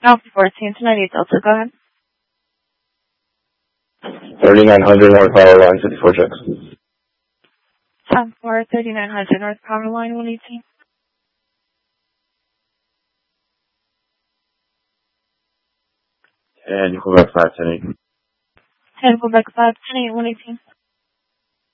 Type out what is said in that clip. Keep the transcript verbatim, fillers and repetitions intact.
Alpha fourteen to ninety Delta, go ahead. thirty-nine hundred North Power Line, fifty-four checks. ten four, thirty-nine hundred North Power Line, one eighteen. And Quebec five ten eight. ten Quebec five ten eight, one eighteen.